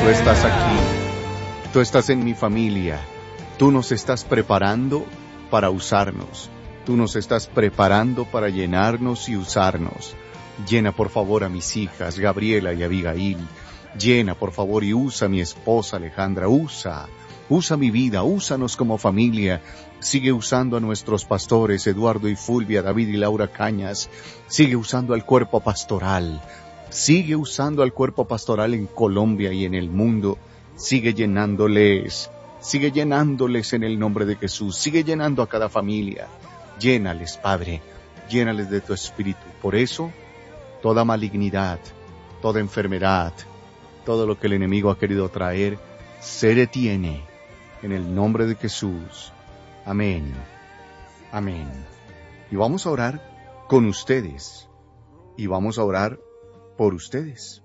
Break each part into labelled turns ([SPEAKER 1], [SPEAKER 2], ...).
[SPEAKER 1] tú estás aquí, tú estás en mi familia, tú nos estás preparando para usarnos, tú nos estás preparando para llenarnos y usarnos. Llena por favor a mis hijas, Gabriela y Abigail, llena por favor y usa a mi esposa Alejandra, usa mi vida, úsanos como familia. Sigue usando a nuestros pastores, Eduardo y Fulvia, David y Laura Cañas. Sigue usando al cuerpo pastoral. Sigue usando al cuerpo pastoral en Colombia y en el mundo. Sigue llenándoles en el nombre de Jesús. Sigue llenando a cada familia. Llénales, Padre, llénales de tu espíritu. Por eso, toda malignidad, toda enfermedad, todo lo que el enemigo ha querido traer, se detiene en el nombre de Jesús. Amén. Amén. Y vamos a orar con ustedes. Y vamos a orar por ustedes.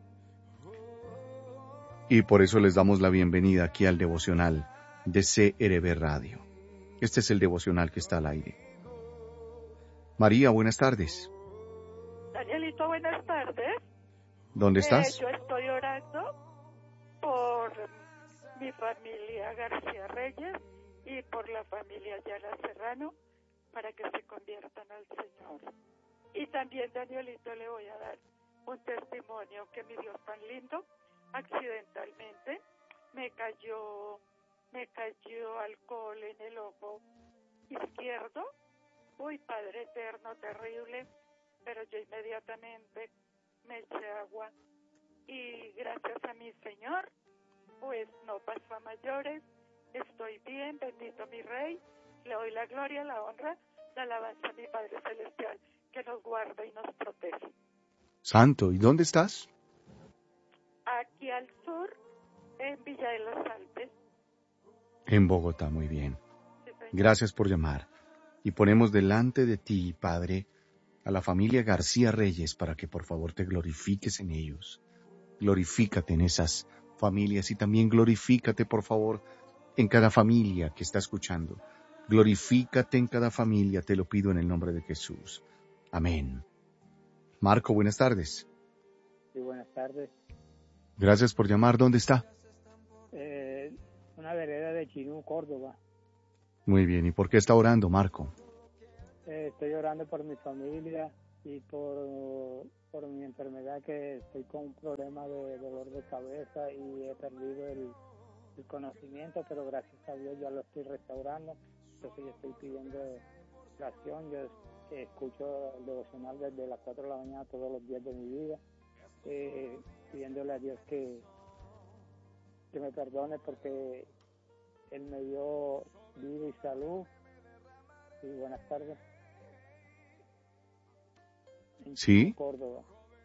[SPEAKER 1] Y por eso les damos la bienvenida aquí al devocional de CRB Radio. Este es el devocional que está al aire. María, buenas tardes.
[SPEAKER 2] Danielito, buenas tardes.
[SPEAKER 1] ¿Dónde estás?
[SPEAKER 2] Yo estoy orando por mi familia García Reyes y por la familia Ayala Serrano para que se conviertan al Señor. Y también, Danielito, le voy a dar un testimonio que mi Dios tan lindo, accidentalmente me cayó alcohol en el ojo izquierdo. Uy, Padre eterno, terrible, pero yo inmediatamente me eché agua y gracias a mi Señor, pues no pasó a mayores, estoy bien, bendito mi Rey, le doy la gloria, la honra, la alabanza a mi Padre Celestial, que nos guarda y nos protege.
[SPEAKER 1] Santo, ¿y dónde estás?
[SPEAKER 2] Aquí al sur, en Villa de los Alpes.
[SPEAKER 1] En Bogotá, muy bien.
[SPEAKER 2] Sí,
[SPEAKER 1] Gracias por llamar. Y ponemos delante de ti, Padre, a la familia García Reyes para que por favor te glorifiques en ellos. Glorifícate en esas familias y también glorifícate por favor en cada familia que está escuchando. Glorifícate en cada familia, te lo pido en el nombre de Jesús. Amén. Marco, buenas tardes.
[SPEAKER 3] Sí, buenas tardes.
[SPEAKER 1] Gracias por llamar. ¿Dónde está?
[SPEAKER 3] Una vereda de Chinú, Córdoba.
[SPEAKER 1] Muy bien. ¿Y por qué está orando, Marco?
[SPEAKER 3] Estoy orando por mi familia y por mi enfermedad, que estoy con un problema de dolor de cabeza y he perdido el conocimiento, pero gracias a Dios ya lo estoy restaurando. Entonces yo estoy pidiendo oración. Yo escucho el devocional desde las 4 de la mañana todos los días de mi vida, pidiéndole a Dios que me perdone porque Él me dio vida y salud. Y buenas tardes.
[SPEAKER 1] Sí.
[SPEAKER 3] Córdoba.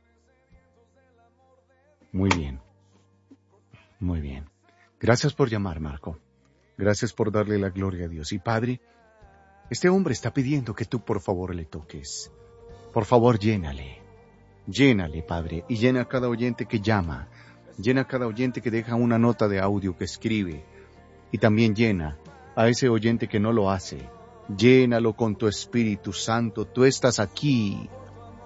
[SPEAKER 1] Muy bien. Muy bien. Gracias por llamar, Marco. Gracias por darle la gloria a Dios. Y Padre, este hombre está pidiendo que tú por favor le toques. Por favor, llénale. Llénale, Padre. Y llena a cada oyente que llama. Llena a cada oyente que deja una nota de audio, que escribe. Y también llena a ese oyente que no lo hace. Llénalo con tu Espíritu Santo. Tú estás aquí.